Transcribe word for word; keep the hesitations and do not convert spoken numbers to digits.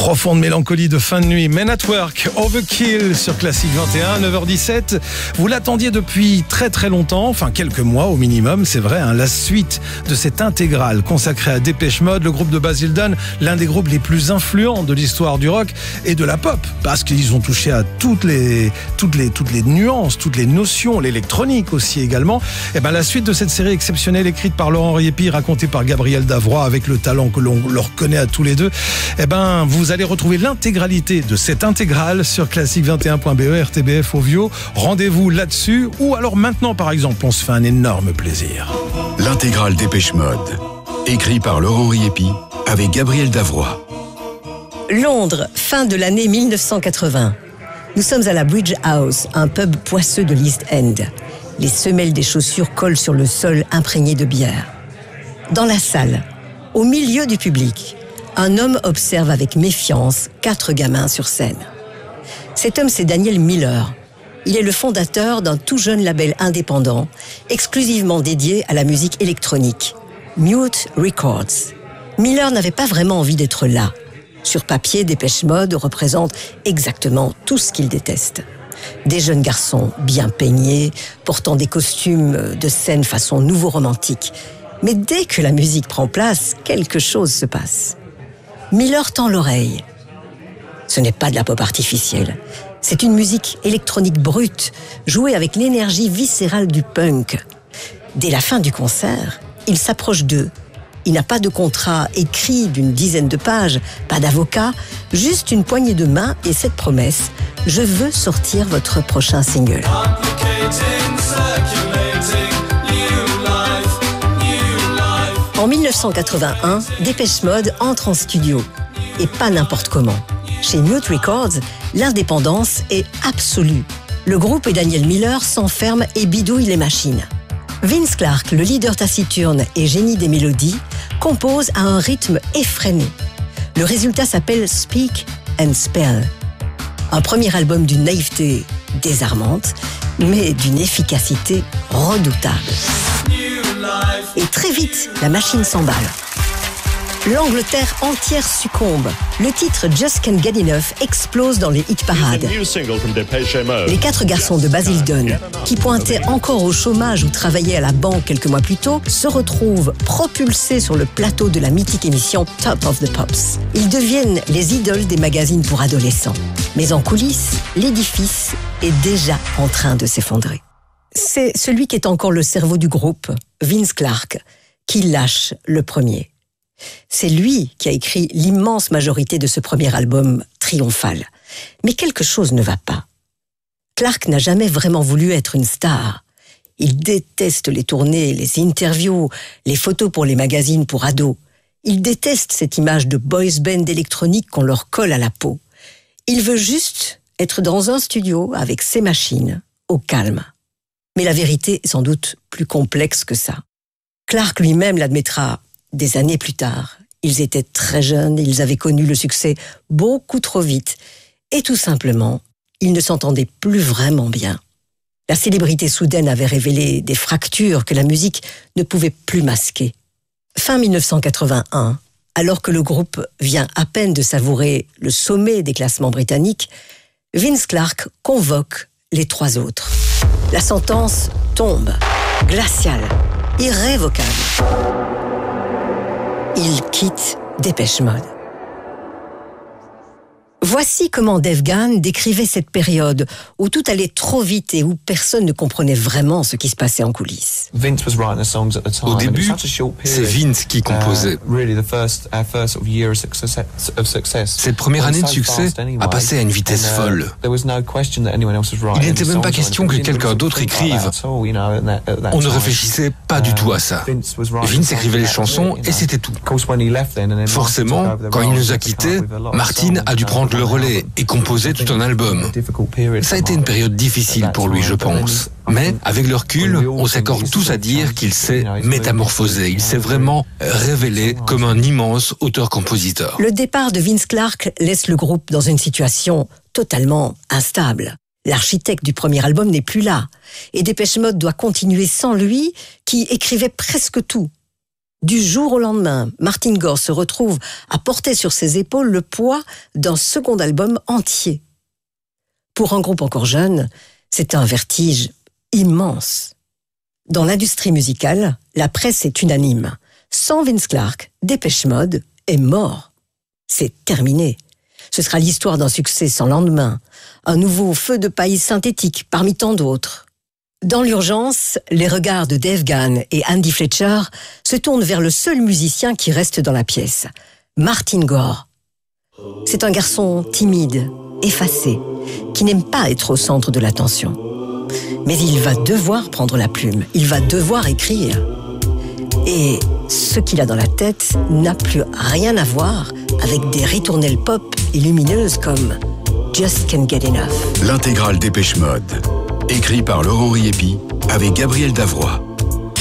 Profonde mélancolie de fin de nuit. Men at Work, Overkill sur Classique vingt et un, neuf heures dix-sept. Vous l'attendiez depuis très très longtemps, enfin quelques mois au minimum, c'est vrai, hein, la suite de cette intégrale consacrée à Depeche Mode, le groupe de Basildon, l'un des groupes les plus influents de l'histoire du rock et de la pop, parce qu'ils ont touché à toutes les, toutes les, toutes les nuances, toutes les notions, l'électronique aussi également. Et ben la suite de cette série exceptionnelle écrite par Laurent Riepi, racontée par Gabriel Davroy avec le talent que l'on leur connaît à tous les deux, et ben vous allez retrouver l'intégralité de cette intégrale sur classique vingt et un point b e, R T B F Ovio. Rendez-vous là-dessus, ou alors maintenant par exemple, on se fait un énorme plaisir. L'intégrale Dépêche Mode, écrit par Laurent Riepi avec Gabriel Davroy. Londres, fin de l'année mille neuf cent quatre-vingts. Nous sommes à la Bridge House, un pub poisseux de l'East End. Les semelles des chaussures collent sur le sol imprégné de bière. Dans la salle, au milieu du public, un homme observe avec méfiance quatre gamins sur scène. Cet homme, c'est Daniel Miller. Il est le fondateur d'un tout jeune label indépendant, exclusivement dédié à la musique électronique, Mute Records. Miller n'avait pas vraiment envie d'être là. Sur papier, Depeche Mode représente exactement tout ce qu'il déteste. Des jeunes garçons bien peignés, portant des costumes de scène façon nouveau romantique. Mais dès que la musique prend place, quelque chose se passe. Miller tend l'oreille. Ce n'est pas de la pop artificielle. C'est une musique électronique brute, jouée avec l'énergie viscérale du punk. Dès la fin du concert, il s'approche d'eux. Il n'a pas de contrat écrit d'une dizaine de pages, pas d'avocat, juste une poignée de main et cette promesse: je veux sortir votre prochain single. En mille neuf cent quatre-vingt-un, Depeche Mode entre en studio. Et pas n'importe comment. Chez Mute Records, l'indépendance est absolue. Le groupe et Daniel Miller s'enferment et bidouillent les machines. Vince Clarke, le leader taciturne et génie des mélodies, compose à un rythme effréné. Le résultat s'appelle Speak and Spell. Un premier album d'une naïveté désarmante, mais d'une efficacité redoutable. Et très vite, la machine s'emballe. L'Angleterre entière succombe. Le titre Just Can't Get Enough explose dans les hit-parades. Les quatre garçons de Basildon, qui pointaient encore au chômage ou travaillaient à la banque quelques mois plus tôt, se retrouvent propulsés sur le plateau de la mythique émission Top of the Pops. Ils deviennent les idoles des magazines pour adolescents. Mais en coulisses, l'édifice est déjà en train de s'effondrer. C'est celui qui est encore le cerveau du groupe, Vince Clarke, qui lâche le premier. C'est lui qui a écrit l'immense majorité de ce premier album triomphal. Mais quelque chose ne va pas. Clarke n'a jamais vraiment voulu être une star. Il déteste les tournées, les interviews, les photos pour les magazines pour ados. Il déteste cette image de boys band électronique qu'on leur colle à la peau. Il veut juste être dans un studio avec ses machines, au calme. Mais la vérité est sans doute plus complexe que ça. Clarke lui-même l'admettra des années plus tard. Ils étaient très jeunes, ils avaient connu le succès beaucoup trop vite. Et tout simplement, ils ne s'entendaient plus vraiment bien. La célébrité soudaine avait révélé des fractures que la musique ne pouvait plus masquer. Fin mille neuf cent quatre-vingt-un, alors que le groupe vient à peine de savourer le sommet des classements britanniques, Vince Clarke convoque les trois autres. La sentence tombe, glaciale, irrévocable. Il quitte Depeche Mode. Voici comment Dave Gahan décrivait cette période où tout allait trop vite et où personne ne comprenait vraiment ce qui se passait en coulisses. Au début, c'est Vince qui composait. Cette première année de succès a passé à une vitesse folle. Il n'était même pas question que quelqu'un d'autre écrive. On ne réfléchissait pas du tout à ça. Vince écrivait les chansons et c'était tout. Forcément, quand il nous a quittés, Martin a dû prendre le relais et composer tout un album. Ça a été une période difficile pour lui, je pense. Mais, avec le recul, on s'accorde tous à dire qu'il s'est métamorphosé. Il s'est vraiment révélé comme un immense auteur-compositeur. Le départ de Vince Clarke laisse le groupe dans une situation totalement instable. L'architecte du premier album n'est plus là. Et Depeche Mode doit continuer sans lui, qui écrivait presque tout. Du jour au lendemain, Martin Gore se retrouve à porter sur ses épaules le poids d'un second album entier. Pour un groupe encore jeune, c'est un vertige immense. Dans l'industrie musicale, la presse est unanime. Sans Vince Clarke, Dépêche Mode est mort. C'est terminé. Ce sera l'histoire d'un succès sans lendemain, un nouveau feu de paille synthétique parmi tant d'autres. Dans l'urgence, les regards de Dave Gahan et Andy Fletcher se tournent vers le seul musicien qui reste dans la pièce, Martin Gore. C'est un garçon timide, effacé, qui n'aime pas être au centre de l'attention. Mais il va devoir prendre la plume, il va devoir écrire. Et ce qu'il a dans la tête n'a plus rien à voir avec des ritournelles pop et lumineuses comme Just Can't Get Enough. L'intégrale Dépêche Mode, écrit par Laurent Riepi avec Gabriel Davrois.